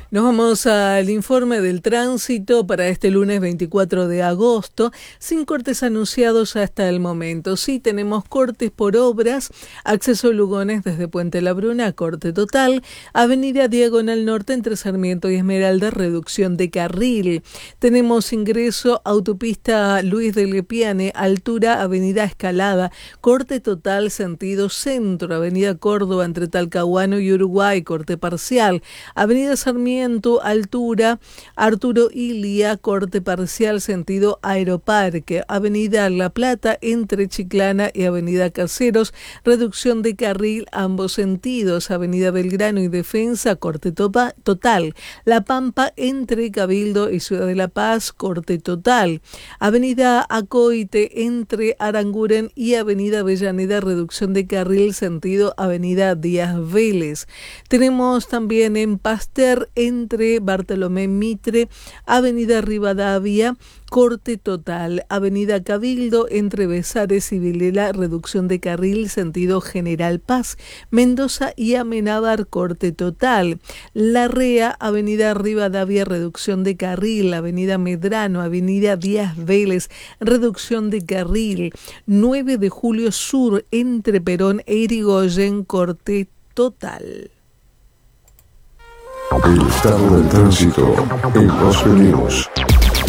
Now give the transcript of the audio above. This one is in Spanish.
Nos vamos al informe del tránsito para este lunes 24 de agosto, sin cortes anunciados hasta el momento. Sí tenemos cortes por obras, acceso Lugones desde Puente La Bruna, corte total, avenida Diagonal Norte entre Sarmiento y Esmeralda, reducción de carril. Tenemos ingreso autopista Luis de Lepiane, altura avenida Escalada, corte total sentido centro, avenida Córdoba entre Talcahuano y Uruguay, corte parcial, avenida Sarmiento, altura Arturo Ilia, corte parcial sentido Aeroparque, avenida La Plata entre Chiclana y avenida Caseros, reducción de carril ambos sentidos, avenida Belgrano y Defensa, corte total, La Pampa entre Cabildo y Ciudad de La Paz, corte total, avenida Acoite entre Aranguren y avenida Avellaneda, reducción de carril sentido avenida Díaz Vélez. Tenemos también en Pasteur entre Bartolomé Mitre, avenida Rivadavia, corte total, avenida Cabildo entre Besares y Vilela, reducción de carril sentido General Paz, Mendoza y Amenábar, corte total, Larrea, avenida Rivadavia, reducción de carril, avenida Medrano, avenida Díaz Vélez, reducción de carril, 9 de julio sur entre Perón e Irigoyen, corte total. El estado del tránsito en Voz News.